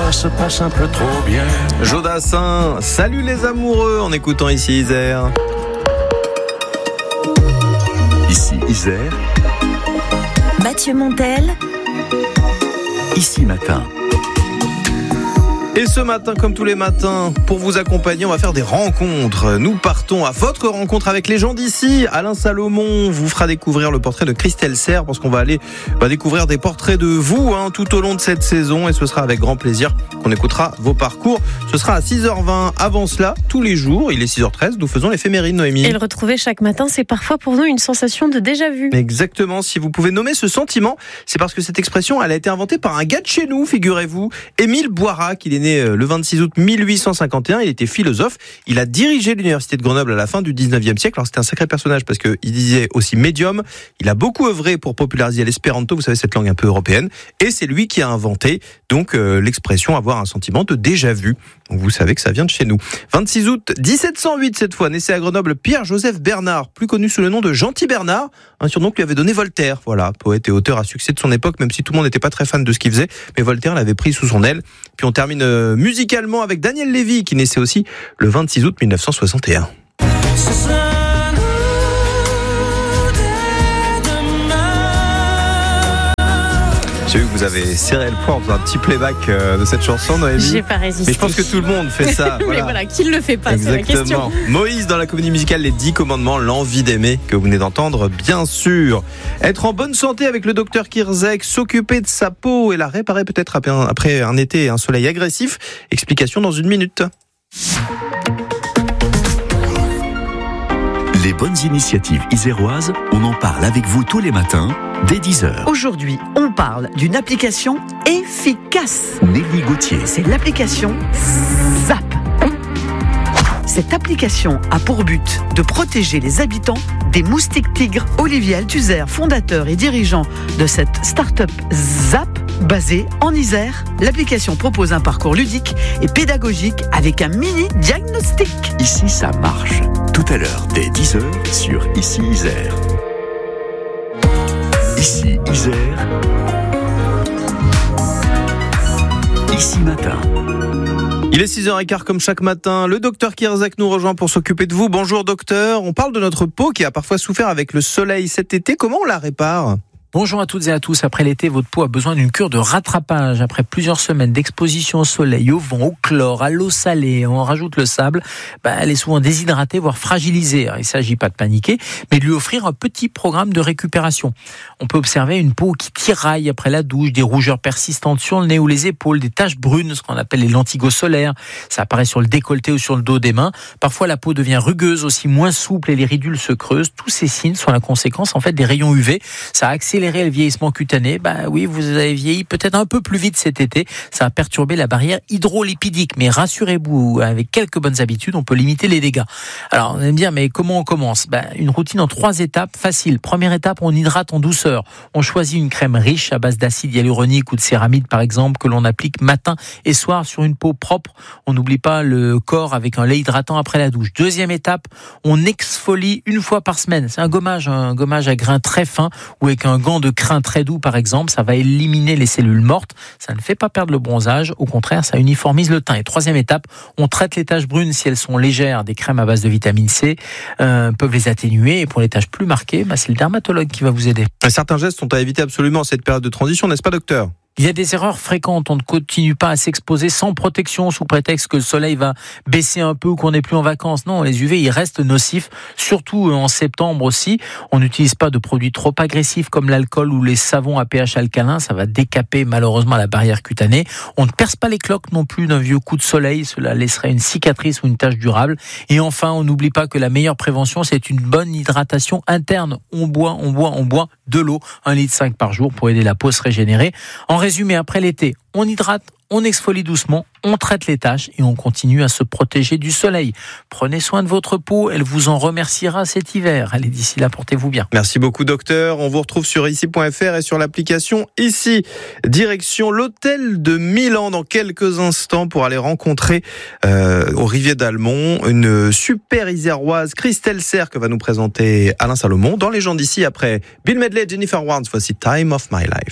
ça se passe un peu trop bien. Jodassin, salut les amoureux en écoutant ici Isère. Ici Isère. Mathieu Montel. Ici Matin. Et ce matin, comme tous les matins, pour vous accompagner, on va faire des rencontres. Nous partons à votre rencontre avec les gens d'ici. Alain Salomon vous fera découvrir le portrait de Christelle Serre, parce qu'on va aller découvrir des portraits de vous tout au long de cette saison. Et ce sera avec grand plaisir qu'on écoutera vos parcours. Ce sera à 6h20. Avant cela, tous les jours, il est 6h13, nous faisons l'éphéméride, Noémie. Et le retrouver chaque matin, c'est parfois pour nous une sensation de déjà-vu. Exactement. Si vous pouvez nommer ce sentiment, c'est parce que cette expression, elle a été inventée par un gars de chez nous, figurez-vous, Émile Boirac. Il est né le 26 août 1851, il était philosophe, il a dirigé l'université de Grenoble à la fin du 19e siècle. Alors c'était un sacré personnage parce qu'il disait aussi médium, il a beaucoup œuvré pour populariser l'espéranto, vous savez cette langue un peu européenne, et c'est lui qui a inventé donc l'expression avoir un sentiment de déjà-vu. Donc vous savez que ça vient de chez nous. 26 août 1708 cette fois, naissait à Grenoble Pierre-Joseph Bernard, plus connu sous le nom de Gentil Bernard, un surnom que lui avait donné Voltaire. Voilà, poète et auteur à succès de son époque, même si tout le monde n'était pas très fan de ce qu'il faisait, mais Voltaire l'avait pris sous son aile. Puis on termine musicalement avec Daniel Lévy, qui naissait aussi le 26 août 1961. J'ai vu que vous avez serré le poing en faisant un petit playback de cette chanson, Noémie. J'ai pas résisté. Mais je pense que tout le monde fait ça. Mais voilà, qui ne le fait pas, c'est la question. Exactement. Moïse dans la comédie musicale Les 10 commandements, l'envie d'aimer, que vous venez d'entendre, bien sûr. Être en bonne santé avec le docteur Kirzek, s'occuper de sa peau et la réparer peut-être après un été et un soleil agressif. Explication dans une minute. Les bonnes initiatives iséroises, on en parle avec vous tous les matins, dès 10h. Aujourd'hui, on parle d'une application efficace. Nelly Gauthier. C'est l'application ZAP. Cette application a pour but de protéger les habitants des moustiques tigres. Olivier Althusser, fondateur et dirigeant de cette start-up ZAP, basée en Isère, l'application propose un parcours ludique et pédagogique avec un mini diagnostic. Ici, ça marche. Tout à l'heure, dès 10h, sur Ici Isère. Ici Isère. Ici Matin. Il est 6h15 comme chaque matin. Le docteur Kirzek nous rejoint pour s'occuper de vous. Bonjour docteur. On parle de notre peau qui a parfois souffert avec le soleil cet été. Comment on la répare ? Bonjour à toutes et à tous. Après l'été, votre peau a besoin d'une cure de rattrapage. Après plusieurs semaines d'exposition au soleil, au vent, au chlore, à l'eau salée, on rajoute le sable, elle est souvent déshydratée, voire fragilisée. Alors, il ne s'agit pas de paniquer, mais de lui offrir un petit programme de récupération. On peut observer une peau qui tiraille après la douche, des rougeurs persistantes sur le nez ou les épaules, des taches brunes, ce qu'on appelle les lentigos solaires. Ça apparaît sur le décolleté ou sur le dos des mains. Parfois, la peau devient rugueuse, aussi moins souple et les ridules se creusent. Tous ces signes sont la conséquence, des rayons UV. Ça accélère le vieillissement cutané. Oui, vous avez vieilli peut-être un peu plus vite cet été. Ça a perturbé la barrière hydrolipidique. Mais rassurez-vous, avec quelques bonnes habitudes, on peut limiter les dégâts. Alors, on va me dire, mais comment on commence ? Une routine en 3 étapes, facile. Première étape, on hydrate en douceur. On choisit une crème riche à base d'acide hyaluronique ou de céramide, par exemple, que l'on applique matin et soir sur une peau propre. On n'oublie pas le corps avec un lait hydratant après la douche. Deuxième étape, on exfolie 1 fois par semaine. C'est un gommage à grains très fins ou avec un gant de crin très doux par exemple, ça va éliminer les cellules mortes, ça ne fait pas perdre le bronzage, au contraire ça uniformise le teint. Et troisième étape, on traite les taches brunes si elles sont légères, des crèmes à base de vitamine C peuvent les atténuer, et pour les taches plus marquées, c'est le dermatologue qui va vous aider. Certains gestes sont à éviter absolument en cette période de transition, n'est-ce pas docteur ? Il y a des erreurs fréquentes. On ne continue pas à s'exposer sans protection sous prétexte que le soleil va baisser un peu ou qu'on n'est plus en vacances. Non, les UV, ils restent nocifs, surtout en septembre aussi. On n'utilise pas de produits trop agressifs comme l'alcool ou les savons à pH alcalin. Ça va décaper malheureusement la barrière cutanée. On ne perce pas les cloques non plus d'un vieux coup de soleil. Cela laisserait une cicatrice ou une tache durable. Et enfin, on n'oublie pas que la meilleure prévention, c'est une bonne hydratation interne. On boit de l'eau, 1,5 litre par jour pour aider la peau à se régénérer. En résumé, après l'été, on hydrate, on exfolie doucement, on traite les taches et on continue à se protéger du soleil. Prenez soin de votre peau, elle vous en remerciera cet hiver. Allez, d'ici là, portez-vous bien. Merci beaucoup docteur, on vous retrouve sur ici.fr et sur l'application Ici. Direction l'hôtel de Milan dans quelques instants pour aller rencontrer au Rivier d'Almont une super iséroise, Christelle Serre, que va nous présenter Alain Salomon dans Les gens d'ici après Bill Medley et Jennifer Warnes. Voici Time of My Life.